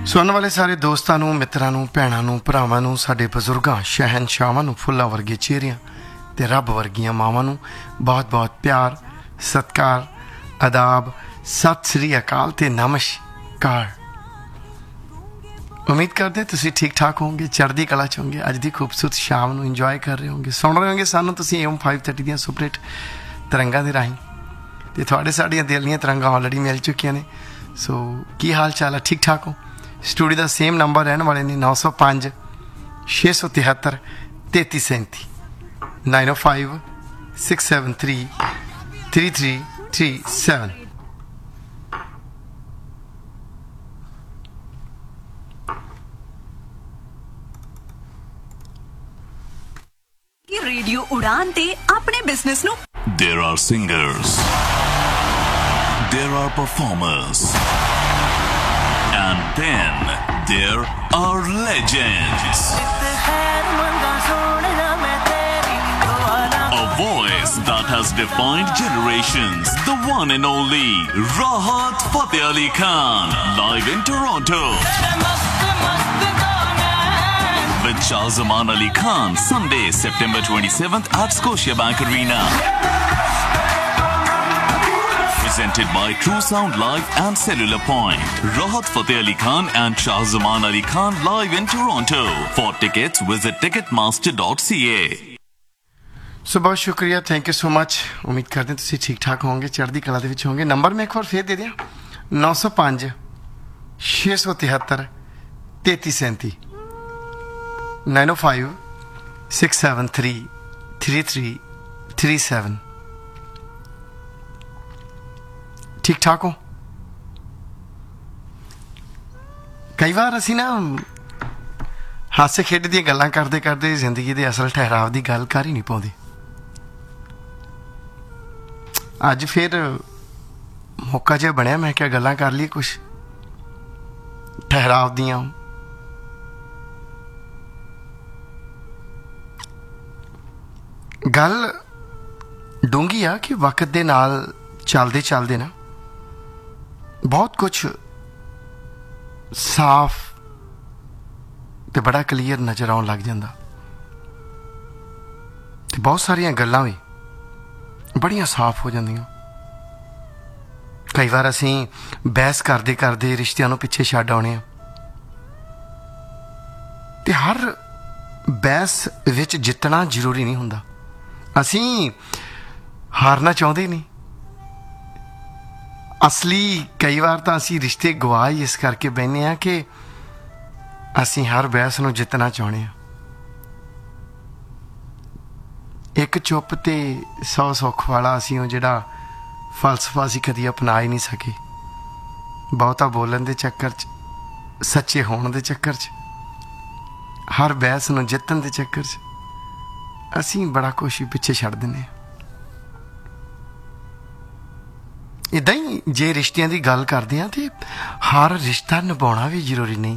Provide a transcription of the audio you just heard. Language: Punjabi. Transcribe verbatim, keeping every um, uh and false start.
ਸੁਣਨ ਵਾਲੇ ਸਾਰੇ ਦੋਸਤਾਂ ਨੂੰ, ਮਿੱਤਰਾਂ ਨੂੰ, ਭੈਣਾਂ ਨੂੰ, ਭਰਾਵਾਂ ਨੂੰ, ਸਾਡੇ ਬਜ਼ੁਰਗਾਂ, ਸ਼ਹਿਨਸ਼ਾਹਾਂ ਨੂੰ, ਫੁੱਲਾਂ ਵਰਗੇ ਚਿਹਰਿਆਂ ਤੇ ਰੱਬ ਵਰਗੀਆਂ ਮਾਵਾਂ ਨੂੰ ਬਹੁਤ ਬਹੁਤ ਪਿਆਰ, ਸਤਿਕਾਰ, ਆਦਾਬ, ਸਤਿ ਸ੍ਰੀ ਅਕਾਲ ਤੇ ਨਮਸਕਾਰ। ਉਮੀਦ ਕਰਦੇ ਤੁਸੀਂ ਠੀਕ ਠਾਕ ਹੋਵੋਗੇ, ਚੜ੍ਹਦੀ ਕਲਾ 'ਚ ਹੋਵੋਗੇ, ਅੱਜ ਦੀ ਖੂਬਸੂਰਤ ਸ਼ਾਮ ਨੂੰ ਇੰਜੋਏ ਕਰ ਰਹੇ ਹੋਵੋਗੇ, ਸੁਣ ਰਹੇ ਹੋਵੋਗੇ ਸਾਨੂੰ ਤੁਸੀਂ ਏਮ ਫਾਈਵ ਥਰਟੀ ਦੀਆਂ ਸੁਪਰਹਿਟ ਤਰੰਗਾਂ ਦੇ ਰਾਹੀਂ, ਅਤੇ ਤੁਹਾਡੇ ਸਾਡੀਆਂ ਦਿਲ ਦੀਆਂ ਤਰੰਗਾਂ ਆਲਰੇਡੀ ਮਿਲ ਚੁੱਕੀਆਂ ਨੇ। ਸੋ ਕੀ ਹਾਲ ਚਾਲ ਹੈ? ਠੀਕ ਠਾਕ ਹੋ? ਸਟੂਡੀਓ ਦਾ ਸੇਮ ਨੰਬਰ ਰਹਿਣ ਵਾਲੇ ਨੇ ਨੌ ਸੌ ਪੰਜ ਛੇ ਸੌ ਤਿਹੱਤਰ ਤੇਤੀ ਸੈਂਤੀ ਨਾਈਨ ਓ five six seven three three three three seven. Radio उड़ान ते अपने बिजनेस नु There are singers, there are performers, and then there are legends. A voice that has defined generations. The one and only Rahat Fateh Ali Khan, live in Toronto. With Shahzaman Ali Khan, Sunday, September twenty-seventh at Scotiabank Arena. Presented by True Sound Live and Cellular Point. Rahat Fateh Ali Khan and Shahzaman Ali Khan live in Toronto. For tickets, visit ticketmaster dot c a. ਸੋ ਬਹੁਤ ਸ਼ੁਕਰੀਆ, ਥੈਂਕ ਯੂ ਸੋ ਮਚ। ਉਮੀਦ ਕਰਦੇ ਤੁਸੀਂ ਠੀਕ ਠਾਕ ਹੋਵੋਗੇ, ਚੜ੍ਹਦੀ ਕਲਾ ਦੇ ਵਿੱਚ ਹੋਵੋਗੇ। ਨੰਬਰ ਮੈਂ ਇੱਕ ਵਾਰ ਫੇਰ ਦੇ ਦਿਆਂ, ਨੌ ਸੌ ਪੰਜ ਛੇ ਸੌ ਤਿਹੱਤਰ ਤੇਤੀ ਸੈਂਤੀ ਨਾਈਨ ਓ five six seven three three three three seven. ਠੀਕ ਠਾਕ ਹੋ? ਕਈ ਵਾਰ ਅਸੀਂ ਨਾ ਹਾਸੇ ਖੇਡ ਦੀਆਂ ਗੱਲਾਂ ਕਰਦੇ ਕਰਦੇ ਜ਼ਿੰਦਗੀ ਦੇ ਅਸਲ ਠਹਿਰਾਵ ਦੀ ਗੱਲ ਕਰ ਹੀ ਨਹੀਂ ਪਾਉਂਦੇ। ਅੱਜ ਫਿਰ ਮੌਕਾ ਜਿਹਾ ਬਣਿਆ, ਮੈਂ ਕਿਹਾ ਗੱਲਾਂ ਕਰ ਲਈ ਕੁਛ ਠਹਿਰਾਵ ਦੀਆਂ। ਗੱਲ ਡੂੰਘੀ ਆ ਕਿ ਵਕਤ ਦੇ ਨਾਲ ਚੱਲਦੇ ਚੱਲਦੇ ਨਾ ਬਹੁਤ ਕੁਛ ਸਾਫ਼ ਤੇ ਬੜਾ ਕਲੀਅਰ ਨਜ਼ਰ ਆਉਣ ਲੱਗ ਜਾਂਦਾ, ਤੇ ਬਹੁਤ ਸਾਰੀਆਂ ਗੱਲਾਂ ਵੀ ਬੜੀਆਂ ਸਾਫ਼ ਹੋ ਜਾਂਦੀਆਂ। ਕਈ ਵਾਰ ਅਸੀਂ ਬਹਿਸ ਕਰਦੇ ਕਰਦੇ ਰਿਸ਼ਤਿਆਂ ਨੂੰ ਪਿੱਛੇ ਛੱਡ ਆਉਣੇ ਆ, ਤੇ ਹਰ ਬਹਿਸ ਵਿੱਚ ਜਿੱਤਣਾ ਜ਼ਰੂਰੀ ਨਹੀਂ ਹੁੰਦਾ। ਅਸੀਂ ਹਾਰਨਾ ਚਾਹੁੰਦੇ ਨਹੀਂ। ਅਸਲੀ ਕਈ ਵਾਰ ਤਾਂ ਅਸੀਂ ਰਿਸ਼ਤੇ ਗਵਾ ਹੀ ਇਸ ਕਰਕੇ ਬਹਿੰਦੇ ਹਾਂ ਕਿ ਅਸੀਂ ਹਰ ਬਹਿਸ ਨੂੰ ਜਿੱਤਣਾ ਚਾਹੁੰਦੇ ਹਾਂ। ਇੱਕ ਚੁੱਪ ਤੇ ਸੌ ਸੁੱਖ ਵਾਲਾ ਅਸੀਂ ਉਹ ਜਿਹੜਾ ਫਲਸਫਾ ਅਸੀਂ ਕਦੀ ਅਪਣਾ ਹੀ ਨਹੀਂ ਸਕੇ। ਬਹੁਤਾ ਬੋਲਣ ਦੇ ਚੱਕਰ 'ਚ, ਸੱਚੇ ਹੋਣ ਦੇ ਚੱਕਰ 'ਚ, ਹਰ ਬਹਿਸ ਨੂੰ ਜਿੱਤਣ ਦੇ ਚੱਕਰ 'ਚ ਅਸੀਂ ਬੜਾ ਕੁਛ ਪਿੱਛੇ ਛੱਡ ਦਿੰਦੇ ਹਾਂ। ਇੱਦਾਂ ਹੀ ਜੇ ਰਿਸ਼ਤਿਆਂ ਦੀ ਗੱਲ ਕਰਦੇ ਹਾਂ, ਤੇ ਹਰ ਰਿਸ਼ਤਾ ਨਿਭਾਉਣਾ ਵੀ ਜ਼ਰੂਰੀ ਨਹੀਂ।